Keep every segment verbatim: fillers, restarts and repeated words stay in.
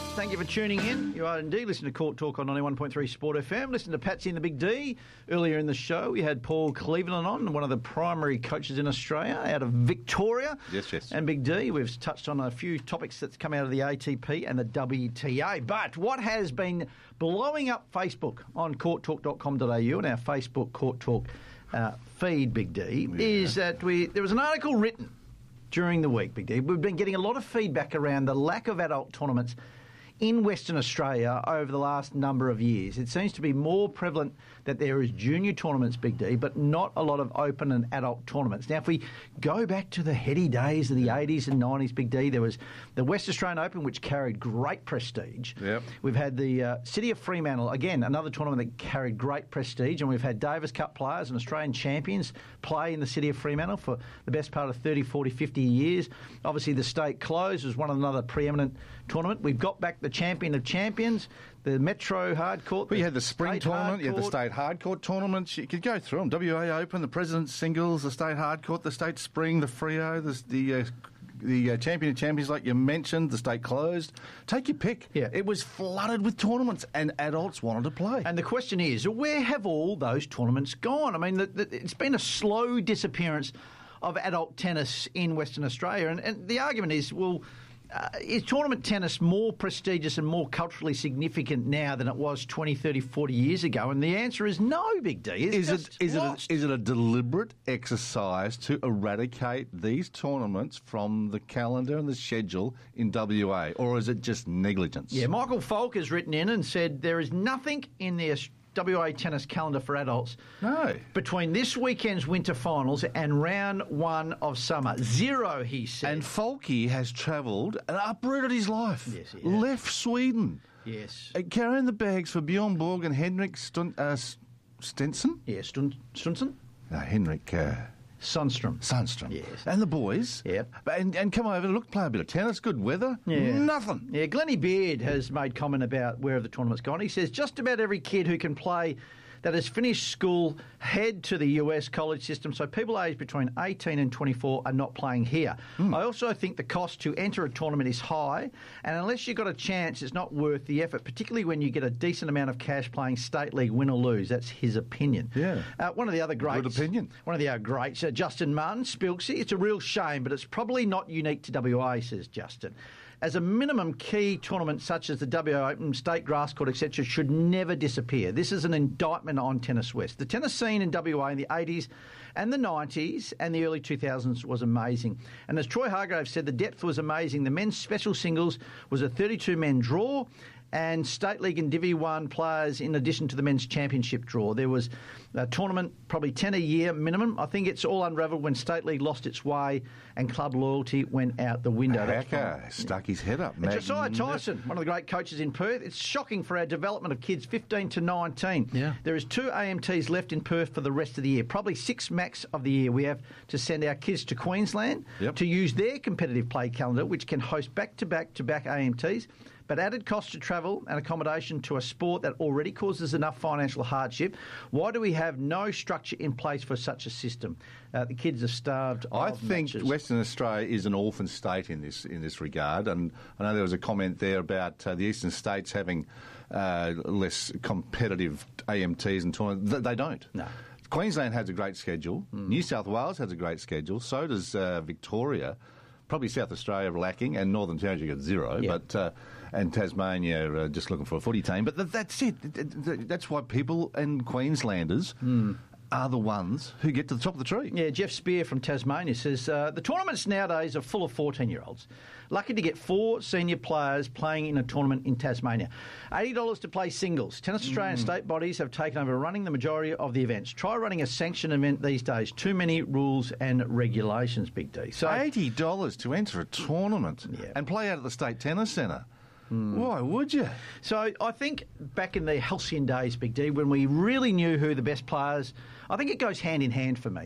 Thank you for tuning in. You are indeed listening to Court Talk on ninety-one point three Sport F M. Listen to Patsy and the Big D. Earlier in the show, we had Paul Cleveland on, one of the primary coaches in Australia, out of Victoria. Yes, yes. And Big D, we've touched on a few topics that's come out of the A T P and the W T A. But what has been blowing up Facebook on court talk dot com dot a u and our Facebook Court Talk uh, feed, Big D, yeah. is that we there was an article written during the week, Big D. We've been getting a lot of feedback around the lack of adult tournaments in Western Australia over the last number of years. It seems to be more prevalent that there is junior tournaments, Big D, but not a lot of open and adult tournaments. Now, if we go back to the heady days of the eighties and nineties, Big D, there was the West Australian Open, which carried great prestige. Yep. We've had the uh, City of Fremantle, again, another tournament that carried great prestige, and we've had Davis Cup players and Australian champions play in the City of Fremantle for the best part of thirty, forty, fifty years. Obviously, the State Close was one of another preeminent tournament. We've got back the champion of champions, the Metro Hardcourt. Well, you had the spring tournament, hardcourt. You had the State Hardcourt tournaments. You could go through them. W A Open, the President's Singles, the State Hardcourt, the State Spring, the Freo, the the, uh, the uh, Champion of Champions, like you mentioned, the State Closed. Take your pick. Yeah. It was flooded with tournaments, and adults wanted to play. And the question is, where have all those tournaments gone? I mean, the, the, it's been a slow disappearance of adult tennis in Western Australia, and, and the argument is, well, Uh, is tournament tennis more prestigious and more culturally significant now than it was twenty, thirty, forty years ago? And the answer is no, Big D. It's is just it is lost. it a, is it a deliberate exercise to eradicate these tournaments from the calendar and the schedule in W A, or is it just negligence? Yeah, Michael Falk has written in and said there is nothing in the W A tennis calendar for adults No. between this weekend's winter finals and round one of summer. Zero, he said. And Falky has travelled and uprooted his life. Yes, he has. Left Sweden. Yes. Uh, carrying the bags for Bjorn Borg and Henrik Stun- uh, Stenson? Yeah, Stun- Stunson? No, Henrik uh, Sundstrom. Sundstrom. Yes. And the boys. Yep. But- And, and come over, look, play a bit of tennis, good weather. Yeah. Nothing. Yeah, Glennie Beard has made comment about where have the tournament's gone. He says just about every kid who can play that has finished school head to the U S college system, so people aged between eighteen and twenty-four are not playing here. Mm. I also think the cost to enter a tournament is high, and unless you've got a chance, it's not worth the effort, particularly when you get a decent amount of cash playing state league, win or lose. That's his opinion. Yeah. Uh, one of the other greats. Good opinion. One of the other greats, uh, Justin Martin, Spilksy. It's a real shame, but it's probably not unique to W A, says Justin. As a minimum, key tournaments such as the W A Open, State Grass Court, et cetera, should never disappear. This is an indictment on Tennis West. The tennis scene in W A in the eighties and the nineties and the early two thousands was amazing. And as Troy Hargrave said, the depth was amazing. The men's special singles was a thirty-two men draw, and State League and Divi one players in addition to the men's championship draw. There was a tournament, probably ten a year minimum. I think it's all unravelled when State League lost its way and club loyalty went out the window. Hacker stuck his head up. And Josiah Tyson, one of the great coaches in Perth. It's shocking for our development of kids fifteen to nineteen. Yeah. There is two A M Ts left in Perth for the rest of the year, probably six max of the year. We have to send our kids to Queensland Yep. to use their competitive play calendar, which can host back-to-back-to-back A M Ts. But added cost to travel and accommodation to a sport that already causes enough financial hardship, why do we have no structure in place for such a system? Uh, the kids are starved I of think matches. Western Australia is an orphan state in this in this regard, and I know there was a comment there about uh, the eastern states having uh, less competitive A M Ts and tournaments. Th- They don't. No. Queensland has a great schedule. Mm. New South Wales has a great schedule. So does uh, Victoria. Probably South Australia lacking, and Northern Territory got zero, Yeah. but uh, and Tasmania uh, just looking for a footy team. But th- that's it. Th- th- That's why people and Queenslanders Mm. are the ones who get to the top of the tree. Yeah, Jeff Spear from Tasmania says, uh, the tournaments nowadays are full of fourteen-year-olds. Lucky to get four senior players playing in a tournament in Tasmania. eighty dollars to play singles. Tennis Australia and state bodies have taken over running the majority of the events. Try running a sanctioned event these days. Too many rules and regulations, Big D. So eighty dollars to enter a tournament Yeah. and play out at the State Tennis Centre. Why would you? So I think back in the halcyon days, Big D, when we really knew who the best players, I think it goes hand in hand for me.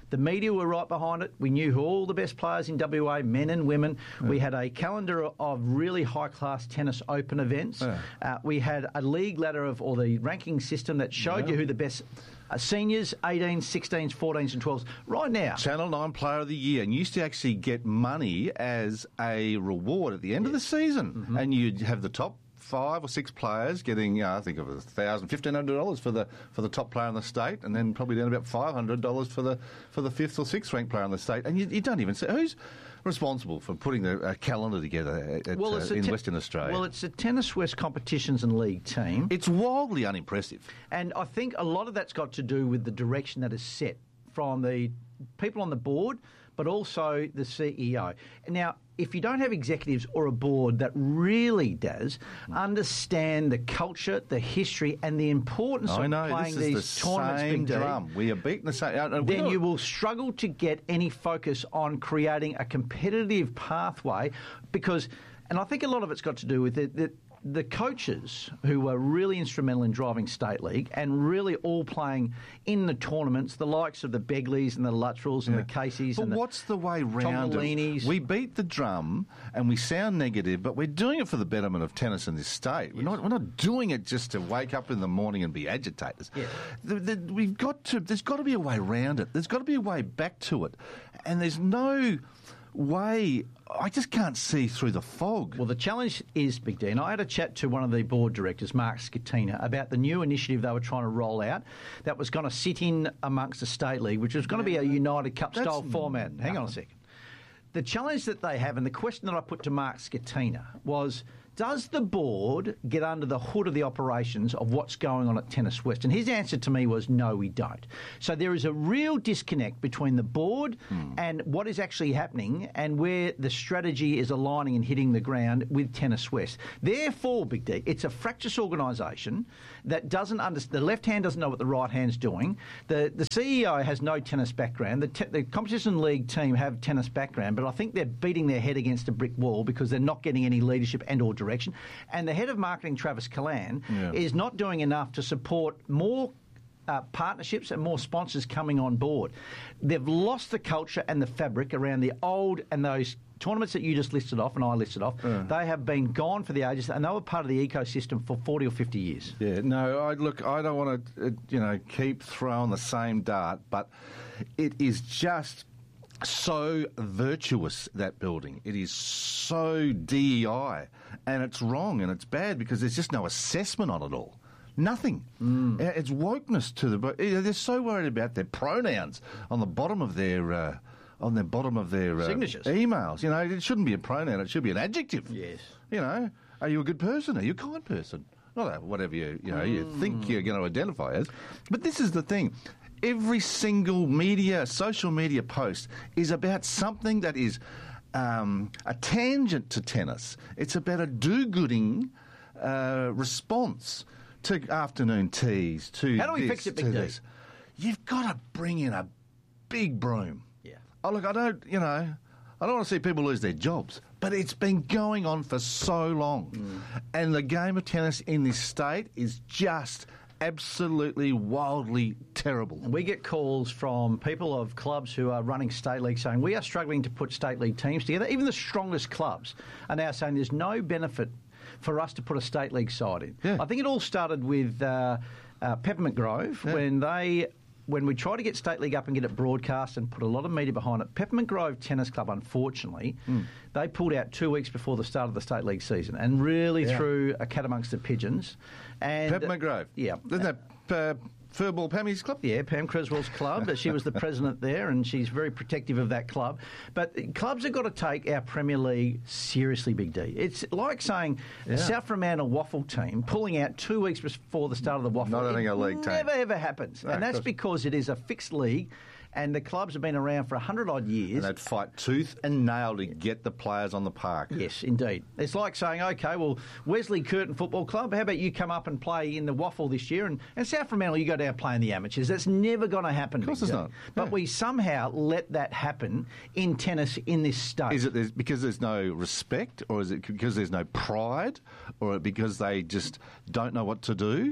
The media were right behind it. We knew who all the best players in W A, men and women. Yeah. We had a calendar of really high-class tennis open events. Yeah. Uh, we had a league ladder of, or the ranking system that showed yeah. you who the best uh, seniors, eighteens, sixteens, fourteens and twelves. Right now. Channel nine Player of the Year. And you used to actually get money as a reward at the end yes. of the season. Mm-hmm. And you'd have the top five or six players getting, uh, I think, of a thousand, fifteen hundred dollars for the for the top player in the state, and then probably down about five hundred dollars for the for the fifth or sixth ranked player in the state. And you, you don't even say who's responsible for putting the uh, calendar together at, well, uh, in te- Western Australia. Well, it's a Tennis West Competitions and League team. It's wildly unimpressive, and I think a lot of that's got to do with the direction that is set from the people on the board, but also the C E O. Now, if you don't have executives or a board that really does understand the culture, the history, and the importance I of know, playing this is these the tournaments, same Big D, drum. We are beating the same. Uh, then you will struggle to get any focus on creating a competitive pathway, because, and I think a lot of it's got to do with it that. The coaches who were really instrumental in driving State League and really all playing in the tournaments, the likes of the Begleys and the Luttrells and yeah. the Caseys but and the what's the way round it? We beat the drum and we sound negative, but we're doing it for the betterment of tennis in this state. Yes. We're not. We're not doing it just to wake up in the morning and be agitators. Yeah. The, the, we've got to. There's got to be a way around it. There's got to be a way back to it, and there's no way. I just can't see through the fog. Well, the challenge is, Big D, and I had a chat to one of the board directors, Mark Scatina, about the new initiative they were trying to roll out that was going to sit in amongst the State League, which was going to be a United Cup-style format. Hang on a second. The challenge that they have, and the question that I put to Mark Scatina was, does the board get under the hood of the operations of what's going on at Tennis West? And his answer to me was, no, we don't. So there is a real disconnect between the board hmm. and what is actually happening and where the strategy is aligning and hitting the ground with Tennis West. Therefore, Big D, it's a fractious organisation that doesn't understand. The left hand doesn't know what the right hand's doing. The the C E O has no tennis background. The, te- the Competition League team have tennis background, but I think they're beating their head against a brick wall because they're not getting any leadership and or direction. And the head of marketing, Travis Callan, yeah. is not doing enough to support more uh, partnerships and more sponsors coming on board. They've lost the culture and the fabric around the old and those tournaments that you just listed off and I listed off. Yeah. They have been gone for the ages, and they were part of the ecosystem for forty or fifty years. Yeah, no, I, look, I don't want to, uh, you know, keep throwing the same dart, but it is just so virtuous, that building. It is so D E I, and it's wrong and it's bad because there's just no assessment on it all. Nothing. Mm. It's wokeness to the. They're so worried about their pronouns on the bottom of their uh, on the bottom of their uh, signatures, emails. You know, it shouldn't be a pronoun. It should be an adjective. Yes. You know, are you a good person? Are you a kind person? Not whatever you you know mm. you think you're going to identify as. But this is the thing. Every single media, social media post is about something that is um, a tangent to tennis. It's about a do-gooding uh, response to afternoon teas, to How do we this, fix it, Big D? This. You've got to bring in a big broom. Yeah. Oh, look, I don't, you know, I don't want to see people lose their jobs, but it's been going on for so long. Mm. And the game of tennis in this state is just absolutely wildly terrible. We get calls from people of clubs who are running state league saying we are struggling to put state league teams together. Even the strongest clubs are now saying there's no benefit for us to put a state league side in. Yeah. I think it all started with uh, uh, Peppermint Grove yeah. when they... When we try to get State League up and get it broadcast and put a lot of media behind it, Peppermint Grove Tennis Club, unfortunately, mm. they pulled out two weeks before the start of the State League season and really yeah. threw a cat amongst the pigeons. And Peppermint Grove? Yeah. Isn't that uh, Furball Pammy's club? Yeah, Pam Creswell's club. She was the president there, and she's very protective of that club. But clubs have got to take our Premier League seriously, Big D. It's like saying yeah. South Fremantle Waffle team pulling out two weeks before the start of the Waffle. Not having a league team. Never, ever happens. No, and that's because it is a fixed league, and the clubs have been around for a hundred odd years. And they'd fight tooth and nail to get the players on the park. Yes, indeed. It's like saying, OK, well, Wesley Curtin Football Club, how about you come up and play in the Waffle this year? And, and South Fremantle, you go down and play in the amateurs. That's never going to happen. Of course it's not. But yeah. we somehow let that happen in tennis in this state. Is it because there's no respect, or is it because there's no pride, or because they just don't know what to do?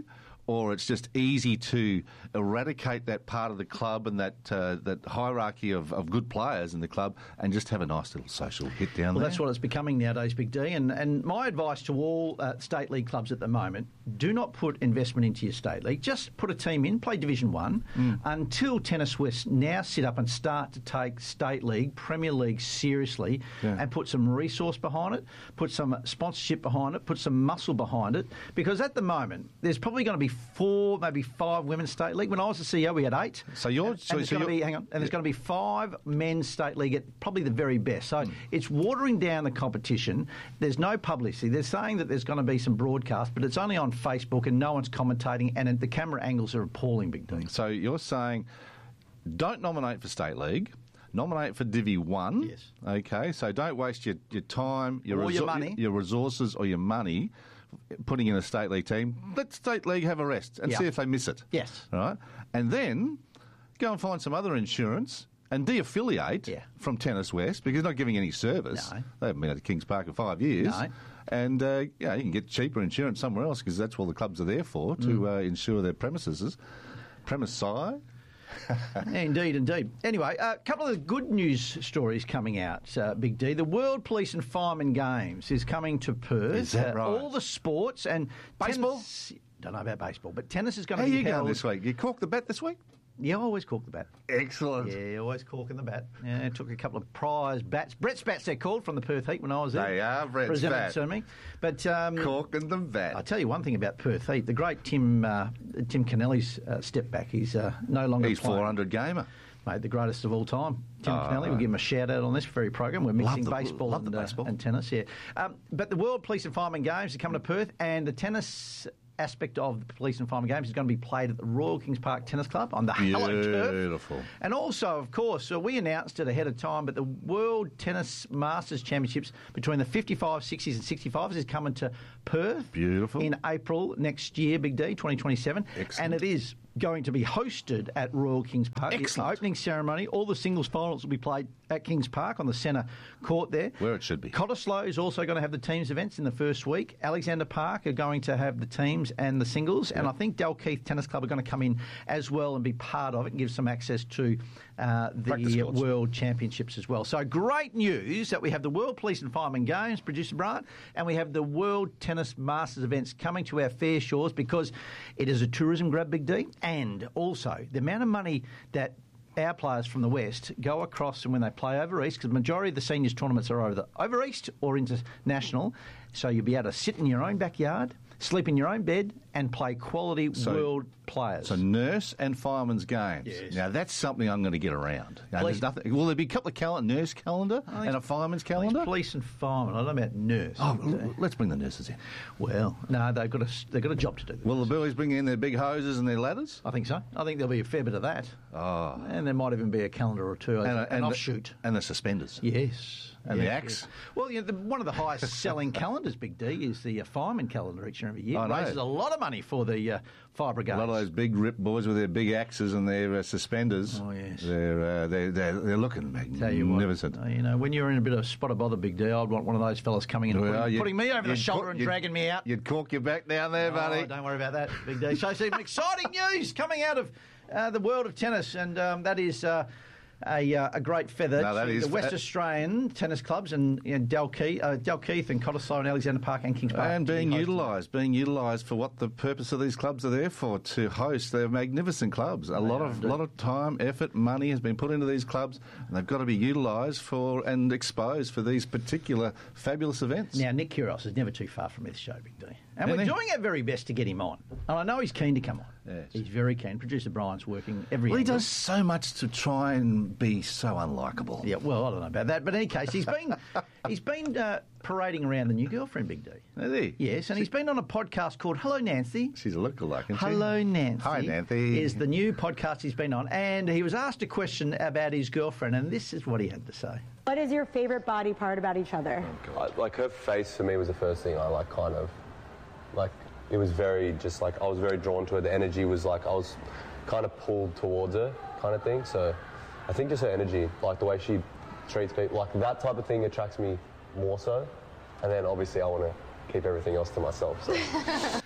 or it's just easy to eradicate that part of the club and that uh, that hierarchy of, of good players in the club and just have a nice little social hit down Well, there. that's what it's becoming nowadays, Big D. And, and my advice to all uh, state league clubs at the moment, do not put investment into your state league. Just put a team in, play Division One, mm. until Tennis West now sit up and start to take state league, Premier League seriously yeah. and put some resource behind it, put some sponsorship behind it, put some muscle behind it. Because at the moment, there's probably going to be four, maybe five women's state league. When I was the C E O, we had eight. So you're... And, so, and there's so going to be, hang on, and there's going to be five men's state league at probably the very best. So mm. it's watering down the competition. There's no publicity. They're saying that there's going to be some broadcast, but it's only on Facebook and no one's commentating, and the camera angles are appalling, Big D. So you're saying don't nominate for state league. Nominate for Divi One. Yes. Okay, so don't waste your, your time, your, or resor- your money, your resources, or your money putting in a state league team. Let state league have a rest and yeah. see if they miss it. Yes. Right, and then go and find some other insurance and de-affiliate yeah. from Tennis West because they're not giving any service. No. They haven't been at Kings Park in five years. No. And uh, yeah, you can get cheaper insurance somewhere else because that's what the clubs are there for, to mm. uh, insure their premises. Premises. Indeed, indeed. Anyway, a uh, couple of good news stories coming out, uh, Big D. The World Police and Firemen Games is coming to Perth. Is that uh, right? All the sports and baseball. Tennis, don't know about baseball, but tennis is going How to be you held. going this week? You cork the bat this week? Yeah, I always cork the bat. Excellent. Yeah, always corking the bat. Yeah, took a couple of prize bats. Brett's bats, they're called, from the Perth Heat when I was there. They are Brett's Presented bat. to me. But, um, corking the bat. I'll tell you one thing about Perth Heat. The great Tim uh, Tim Kennelly's uh, step back. He's uh, no longer He's playing. four hundred gamer. Mate, the greatest of all time. Tim oh, Kennelly, we'll give him a shout-out on this very program. We're mixing the, baseball, love and, the baseball. Uh, and tennis, yeah. Um, but the World Police and Firemen Games are coming to Perth, and the tennis aspect of the Police and Firemen Games is going to be played at the Royal Kings Park Tennis Club on the Hello Turf. Beautiful. And also, of course, so we announced it ahead of time, but the World Tennis Masters Championships between the fifty-five, sixties and sixty-fives is coming to Perth. Beautiful. In April next year, Big D, twenty twenty-seven. Excellent. And it is going to be hosted at Royal Kings Park. Excellent. The opening ceremony, all the singles finals will be played at Kings Park on the centre court there. Where it should be. Cottesloe is also going to have the teams events in the first week. Alexander Park are going to have the teams and the singles. Yep. And I think Dalkeith Tennis Club are going to come in as well and be part of it and give some access to uh, the World Championships as well. So great news that we have the World Police and Firemen Games, Producer Brian, and we have the World Tennis Masters events coming to our fair shores because it is a tourism grab, Big D. And also, the amount of money that our players from the West go across and when they play over East, because the majority of the seniors tournaments are over, the, over East or international, so you'll be able to sit in your own backyard, sleep in your own bed and play quality so, world players. So nurse and fireman's games. Yes. Now, that's something I'm going to get around. Now, there's nothing, will there be a couple of cal- nurse calendar and a fireman's calendar? Police and firemen. I don't know about nurse. Oh, l- let's bring the nurses in. Well, no, they've got a, they've got a job to do. Will the boys bring in their big hoses and their ladders? I think so. I think there'll be a fair bit of that. Oh. And there might even be a calendar or two, and, an and offshoot. The, and the suspenders. Yes. And yes, the axe. Yes. Well, you know, the, one of the highest selling calendars, Big D, is the uh, fireman calendar each and every year. I It know. raises a lot of money for the uh, fire brigade. A lot of those big rip boys with their big axes and their uh, suspenders. Oh, yes. They're, uh, they're, they're, they're looking magnificent. You, uh, you know, when you're in a bit of spot of bother, Big D, I'd want one of those fellas coming in and well, putting, putting me over the shoulder cork, and dragging me out. You'd cork your back down there, oh, buddy. Don't worry about that, Big D. So, some exciting news coming out of uh, the world of tennis, and um, that is... Uh, A, uh, a great feather no, that to is the West fa- Australian tennis clubs and you know, Dalkeith, uh, Dalkeith and Cottesloe and Alexander Park and Kings Park. And being utilised, being utilised for what the purpose of these clubs are there for, to host. They're magnificent clubs. A they lot are, of indeed. lot of time, effort, money has been put into these clubs, and they've got to be utilised for and exposed for these particular fabulous events. Now, Nick Kyrgios is never too far from this show, Big D. And Isn't we're he? doing our very best to get him on. And I know he's keen to come on. Yes. He's very keen. Producer Brian's working every Well, he angle. does so much to try and be so unlikable. Yeah, well, I don't know about that. But in any case, he's been he's been uh, parading around the new girlfriend, Big D. Is he? Yes, and he's been on a podcast called Hello Nancy. She's a lookalike, isn't she? Hello Nancy. Hi, Nancy. Is the new podcast he's been on. And he was asked a question about his girlfriend, and this is what he had to say. What is your favourite body part about each other? I, like her face for me was the first thing I like kind of, like it was very just like I was very drawn to her. The energy was like I was kind of pulled towards her kind of thing. So I think just her energy, like the way she treats people, like that type of thing attracts me more so. And then obviously I want to keep everything else to myself. So.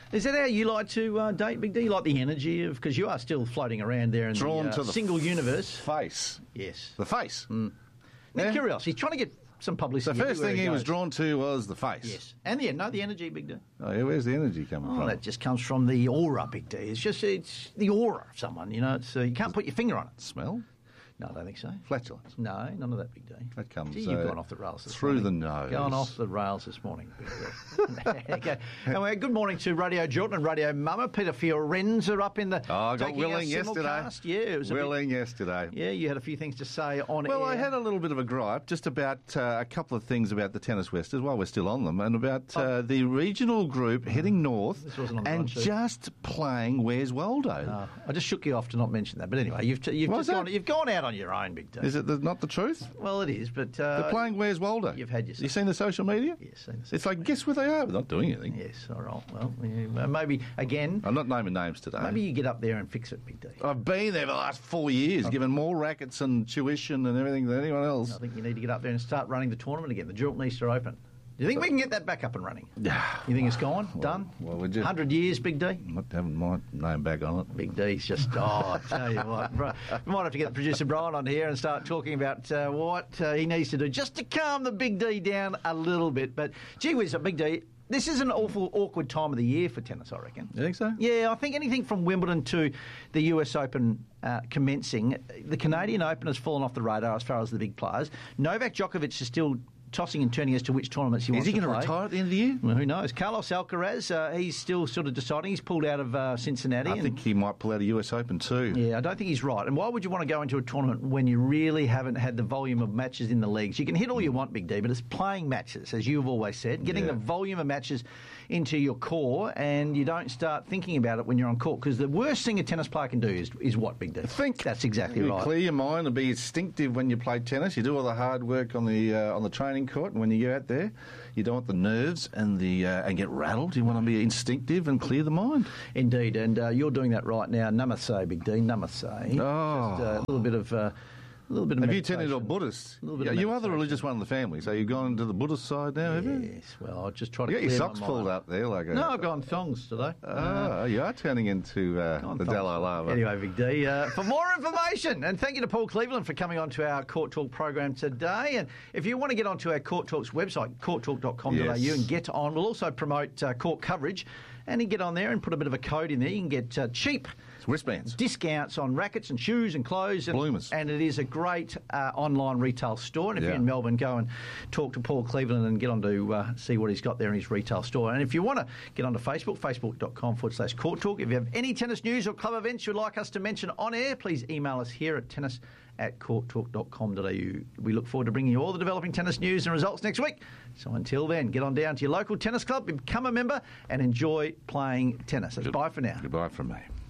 Is that how you like to uh, date, Big D? You like the energy of... Because you are still floating around there in Drawn the, uh, to the single f- universe. Face. Yes. The face. Mm. Now, Yeah. curiosity. He's trying to get some The publicity. first everywhere thing he goes. was drawn to was the face. Yes. And the, no, the energy, Big D. Oh, yeah, where's the energy coming Oh, from? that just comes from the aura, Big D. It's just it's the aura of someone, you know. It's, uh, you can't put your finger on it. Smell? No, I don't think so. Flatulence. No, none of that, Big D. That comes, Gee, you've uh, gone off the rails this through morning. the nose. Gone off the rails this morning, Big D. Okay. Anyway, good morning to Radio Jordan and Radio Mama. Peter Fiorenza up in the... Oh, I got taking our willing yesterday. simulcast. Yeah, it was a bit- Willing yesterday. Yeah, you had a few things to say on Well, air. I had a little bit of a gripe just about uh, a couple of things about the Tennis Westers while we're still on them, and about uh, the regional group heading north This wasn't on the and run sheet. just playing Where's Waldo. Oh, I just shook you off to not mention that. But anyway, you've, t- you've, What's just gone, that? you've gone out on your own, Big D. Is it the, not the truth? Well, it is, but... Uh, They're playing Where's Waldo. you've had your say. You seen the social media? Yes, seen the It's like, guess where they are? They're not doing anything. Yes, all right. Well, yeah, maybe, again, I'm not naming names today. maybe you get up there and fix it, Big D. I've been there for the last four years, given more rackets and tuition and everything than anyone else. I think you need to get up there and start running the tournament again. The Jordan Easter Open. Do you think we can get that back up and running? Yeah. You think it's gone? Done? well, we just- one hundred years, Big D? I'm not having my name back on it. Big D's just, oh, I tell you what. Bri- We might have to get producer Brian on here and start talking about uh, what uh, he needs to do just to calm the Big D down a little bit. But, gee whiz, Big D, this is an awful awkward time of the year for tennis, I reckon. You think so? Yeah, I think anything from Wimbledon to the U S Open uh, commencing, the Canadian Open has fallen off the radar as far as the big players. Novak Djokovic is still tossing and turning as to which tournaments he Is wants he to going play. to retire at the end of the year? Well, who knows? Carlos Alcaraz, uh, he's still sort of deciding. He's pulled out of uh, Cincinnati. I and, think he might pull out a U S Open too. yeah, I don't think he's right. And why would you want to go into a tournament when you really haven't had the volume of matches in the leagues? You can hit all you want, Big D, but it's playing matches, as you've always said, getting Yeah. the volume of matches into your core, and you don't start thinking about it when you're on court, because the worst thing a tennis player can do is, is what, Big D? Think. That's exactly You right. clear your mind and be instinctive when you play tennis. You do all the hard work on the uh, on the training court, and when you get out there, you don't want the nerves and the uh, and get rattled. You want to be instinctive and clear the mind. Indeed, and uh, you're doing that right now. Namaste, Big D. Namaste. Oh. Just uh, a little bit of... Uh, a little bit of Have you turned into a meditation. Buddhist? A little bit Yeah, of you are the meditation. religious one in the family, so you've gone to the Buddhist side now, have you? Yes, well, I'll just try to You got your clear socks my pulled mind. up there, like a. No, I've gone thongs today. Oh, you are turning into uh, Gone the thongs. Dalai Lama. Anyway, Big D, uh, for more information, and thank you to Paul Cleveland for coming on to our Court Talk program today. And if you want to get onto our Court Talk's website, court talk dot com dot a u, Yes. and get on, we'll also promote uh, court coverage. And you get on there and put a bit of a code in there. You can get uh, cheap It's wristbands. discounts on rackets and shoes and clothes. And, Bloomers. and it is a great uh, online retail store. And if Yeah. you're in Melbourne, go and talk to Paul Cleveland and get on to uh, see what he's got there in his retail store. And if you want to get onto Facebook, facebook dot com forward slash court talk. If you have any tennis news or club events you'd like us to mention on air, please email us here at tennis at court talk dot com dot a u. We look forward to bringing you all the developing tennis news and results next week. So until then, get on down to your local tennis club, become a member, and enjoy playing tennis. That's bye for now. Goodbye from me.